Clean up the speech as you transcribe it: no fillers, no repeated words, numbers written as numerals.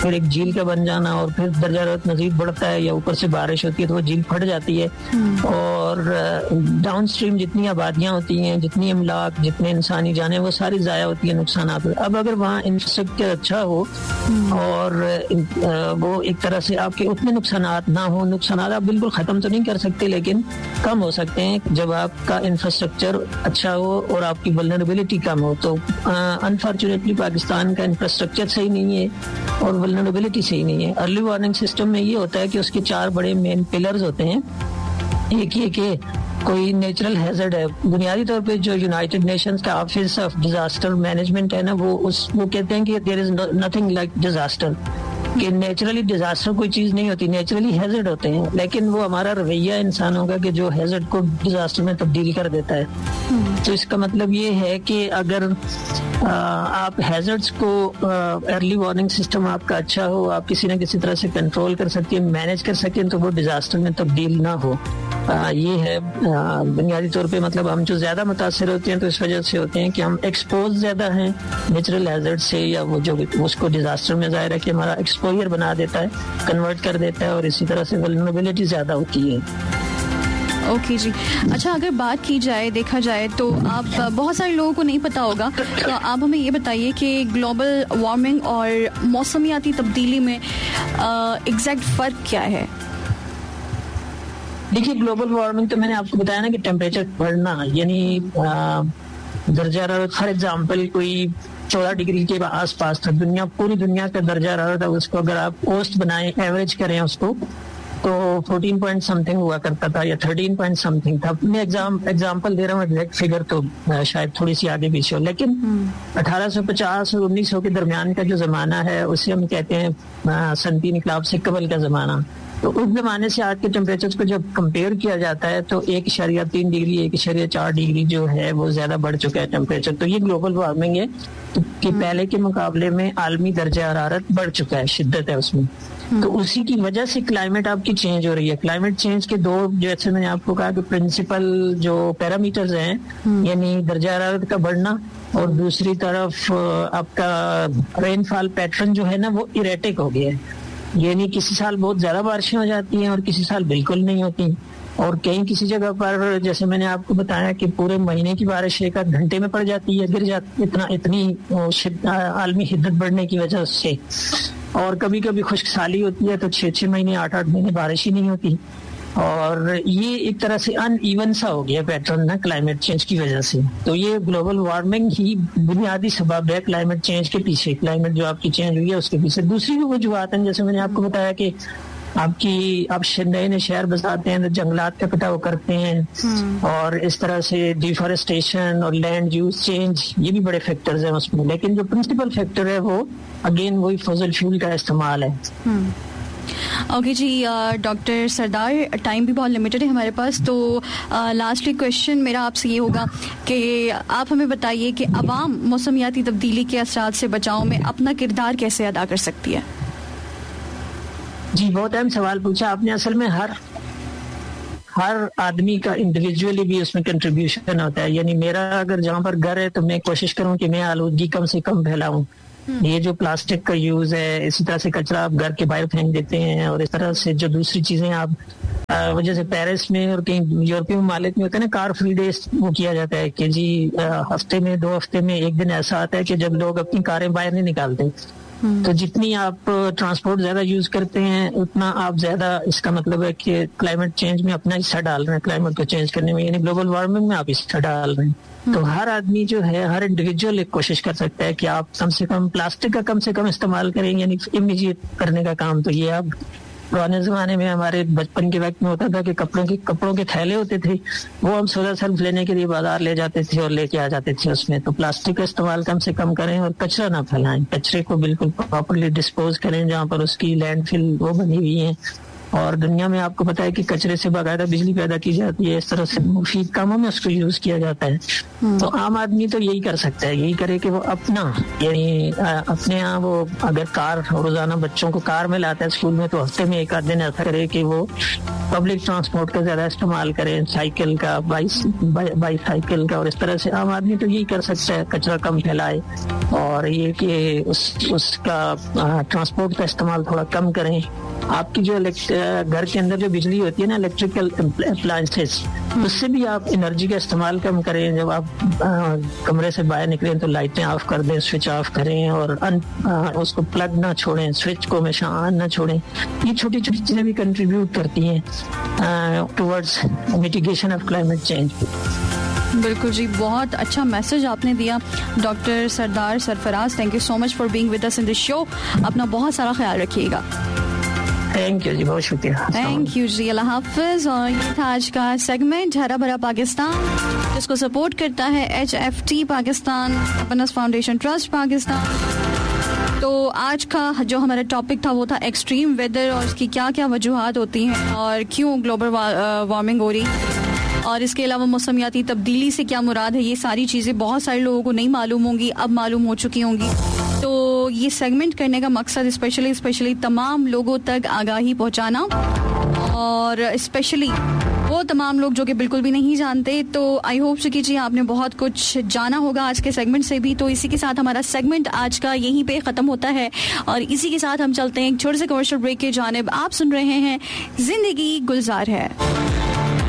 फिर एक झील का बन जाना, और फिर दर्जा हरारत मजीद बढ़ता है या ऊपर से बारिश होती है तो वो झील फट जाती है, और डाउन स्ट्रीम जितनी आबादियां होती हैं, जितनी इमलाक, जितने इंसानी जाने, वो सारी जाया होती है, नुकसान। अब अगर वहाँ इंफ्रास्ट्रक्चर अच्छा हो और वो एक तरह से आपके उतने नुकसानात ना हो, नुकसानात आप बिल्कुल खत्म तो नहीं कर सकते लेकिन कम हो सकते हैं जब आपका इंफ्रास्ट्रक्चर अच्छा हो और आपकी वल्नरेबिलिटी कम हो। तो अनफॉर्चुनेटली पाकिस्तान का इंफ्रास्ट्रक्चर सही नहीं है और वल्नरेबिलिटी सही नहीं है। अर्ली वार्निंग सिस्टम में ये होता है कि उसके 4 बड़े मेन पिलर्स होते हैं। एक ये कि कोई नेचुरल हैजर्ड है, बुनियादी तौर पे जो यूनाइटेड नेशंस का ऑफिस ऑफ डिजास्टर मैनेजमेंट है ना, वो कहते हैं कि there is nothing like disaster, कि नेचुरली डिजास्टर कोई चीज नहीं होती, नेचुरली हैजर्ड होते हैं, लेकिन वो हमारा रवैया इंसानों का कि जो हैजर्ड को डिजास्टर में तब्दील कर देता है। तो इसका मतलब ये है कि अगर आप हैजर्ड्स को अर्ली वार्निंग सिस्टम आपका अच्छा हो, आप किसी न किसी तरह से कंट्रोल कर सकें, मैनेज कर सकें, तो वो डिजास्टर में तब्दील ना हो। ये है बुनियादी तौर पे, मतलब हम जो ज्यादा मुतासिर होते हैं तो इस वजह से होते हैं कि हम एक्सपोज ज्यादा हैं नेचुरल हैजर्ड से, या वो जो उसको डिजास्टर में जाहिर है कि हमारा एक्सपोजर बना देता है, कन्वर्ट कर देता है, और इसी तरह से वल्नरेबिलिटी ज्यादा होती है। ओके जी। अच्छा, अगर बात की जाए, देखा जाए तो आप बहुत सारे लोगों को नहीं पता होगा, तो आप हमें ये बताइए कि ग्लोबल वार्मिंग और मौसमियाती तब्दीली में एग्जैक्ट फ़र्क क्या है? देखिए, ग्लोबल वार्मिंग तो मैंने आपको बताया ना कि टेम्परेचर बढ़ना, यानी दर्जा हरारत फॉर एग्जाम्पल कोई 14 डिग्री के आसपास था, पूरी दुनिया का दर्जा हरारत है, उसको अगर आप औसत बनाए, एवरेज करें उसको, तो 14 पॉइंट समथिंग हुआ करता था या 13 पॉइंट समथिंग था। मैं एग्जाम्पल दे रहा हूँ, एग्जैक्ट फिगर तो शायद थोड़ी सी आगे पीछे हो, लेकिन 1850 और 1900 के दरमियान का जो जमाना है उसे हम कहते हैं सनती इनकलाब से कबल का जमाना। तो उस जमाने से आज के टेम्परेचर को जब कंपेयर किया जाता है तो 1.3 डिग्री 1.4 डिग्री जो है वो ज्यादा बढ़ चुका है टेम्परेचर। तो ये ग्लोबल वार्मिंग है कि पहले के मुकाबले में आलमी दर्जा हरारत बढ़ चुका है, शिद्दत है उसमें। तो उसी की वजह से क्लाइमेट आपकी चेंज हो रही है। क्लाइमेट चेंज के 2, जैसे मैंने आपको कहा कि प्रिंसिपल जो पैरामीटर्स हैं, यानी दर्जा हरारत का बढ़ना, और दूसरी तरफ आपका रेनफॉल पैटर्न जो है ना वो इरेटिक हो गया है, यानी किसी साल बहुत ज्यादा बारिशें हो जाती हैं और किसी साल बिल्कुल नहीं होती, और कहीं किसी जगह पर जैसे मैंने आपको बताया कि पूरे महीने की बारिश 1 घंटे में पड़ जाती है, गिर जाती, इतनी आलमी हिद्दत बढ़ने की वजह से। और कभी कभी खुश्क साली होती है तो 6-6 महीने 8-8 महीने बारिश ही नहीं होती, और ये एक तरह से अनइवन सा हो गया पैटर्न ना क्लाइमेट चेंज की वजह से। तो ये ग्लोबल वार्मिंग ही बुनियादी सबब है क्लाइमेट चेंज के पीछे, क्लाइमेट जो आपकी चेंज हुई है उसके पीछे। दूसरी भी वजूहत हैं, जैसे मैंने आपको बताया कि आप नए नए शहर बसाते हैं तो जंगलात का कटाव करते हैं, और इस तरह से डिफॉरेस्टेशन और लैंड यूज चेंज, ये भी बड़े फैक्टर्स हैं उसमें। लेकिन जो प्रिंसिपल फैक्टर है वो अगेन वही फॉसिल फ्यूल का इस्तेमाल है। ओके जी, डॉक्टर सरदार, टाइम भी बहुत लिमिटेड है हमारे पास, तो लास्टली क्वेश्चन मेरा आपसे ये होगा कि आप हमें बताइए कि अवाम मौसमियाती तब्दीली के असरात से बचाव में अपना किरदार कैसे अदा कर सकती है? जी, बहुत अहम सवाल पूछा आपने। असल में हर आदमी का इंडिविजुअली भी उसमें कंट्रीब्यूशन होता है, यानी मेरा अगर जहाँ पर घर है तो मैं कोशिश करूँ कि मैं आलूदगी कम से कम फैलाऊं। ये जो प्लास्टिक का यूज है, इसी तरह से कचरा आप घर के बाहर फेंक देते हैं, और इस तरह से जो दूसरी चीजें आप वजह से पेरिस में और कहीं यूरोपीय ममालिक में होता है ना, कार फ्री डे वो किया जाता है कि जी हफ्ते में 2 हफ्ते में एक दिन ऐसा आता है कि जब लोग अपनी कारें बाहर नहीं निकालते। तो जितनी आप ट्रांसपोर्ट ज्यादा यूज करते हैं उतना आप ज्यादा, इसका मतलब है कि क्लाइमेट चेंज में अपना हिस्सा डाल रहे हैं, क्लाइमेट को चेंज करने में, यानी ग्लोबल वार्मिंग में आप हिस्सा डाल रहे हैं। तो हर आदमी जो है, हर इंडिविजुअल एक कोशिश कर सकता है कि आप कम से कम प्लास्टिक का कम से कम इस्तेमाल करें, यानी इमीडिएट करने का काम। तो ये आप पुराने जमाने में हमारे बचपन के वक्त में होता था कि कपड़ों के थैले होते थे, वो हम सोलर सेल्फ लेने के लिए बाजार ले जाते थे और लेके आ जाते थे उसमें। तो प्लास्टिक का इस्तेमाल कम से कम करें और कचरा ना फैलाएं, कचरे को बिल्कुल प्रॉपर्ली डिस्पोज करें जहाँ पर उसकी लैंडफिल वो बनी हुई है। और दुनिया में आपको पता है कि कचरे से बाकायदा बिजली पैदा की जाती है, इस तरह से मुफीद कामों में उसको यूज किया जाता है। तो आम आदमी तो यही कर सकता है, यही करे कि वो अपना, यानी अपने यहाँ वो अगर कार रोजाना बच्चों को कार में लाता है स्कूल में, तो हफ्ते में 1 आध दिन ऐसा करे कि वो पब्लिक ट्रांसपोर्ट का ज्यादा इस्तेमाल करें, साइकिल का, बाईसाइकिल का, और इस तरह से आम आदमी तो यही कर सकता है, कचरा कम फैलाए और ये कि उसका ट्रांसपोर्ट का इस्तेमाल थोड़ा कम करें। आपकी जो घर के अंदर जो बिजली होती है ना, इलेक्ट्रिकल अप्लायंसेस, उससे भी आप एनर्जी का इस्तेमाल कम करें। जब आप कमरे से बाहर निकलें तो लाइटें ऑफ कर दें, स्विच ऑफ करें और उसको प्लग ना छोड़ें, स्विच को हमेशा ऑन ना छोड़ें। ये छोटी छोटी चीजें भी कंट्रीब्यूट करती हैं towards mitigation of climate change. बिल्कुल जी, बहुत अच्छा मैसेज आपने दिया doctor Sardar Sarfaraz. Thank you so much for being with us in this show. अपना बहुत सारा ख्याल रखिएगा। थैंक यू जी, बहुत शुक्रिया। थैंक यू जी, अल्लाह हाफिज। और ये था आज का सेगमेंट हरा भरा पाकिस्तान, जिसको सपोर्ट करता है HFT Pakistan, happiness foundation trust Pakistan. तो आज का जो हमारा टॉपिक था वो था एक्सट्रीम वेदर और इसकी क्या क्या वजूहात होती हैं और क्यों ग्लोबल वार्मिंग हो रही, और इसके अलावा मौसमियाती तब्दीली से क्या मुराद है। ये सारी चीज़ें बहुत सारे लोगों को नहीं मालूम होंगी, अब मालूम हो चुकी होंगी। तो ये सेगमेंट करने का मकसद स्पेशली तमाम लोगों तक आगाही पहुंचाना, और स्पेशली वो तमाम लोग जो कि बिल्कुल भी नहीं जानते। तो आई होप कि जी आपने बहुत कुछ जाना होगा आज के सेगमेंट से भी। तो इसी के साथ हमारा सेगमेंट आज का यहीं पे ख़त्म होता है, और इसी के साथ हम चलते हैं एक छोटे से कमर्शियल ब्रेक के जानिब। आप सुन रहे हैं जिंदगी गुलजार है।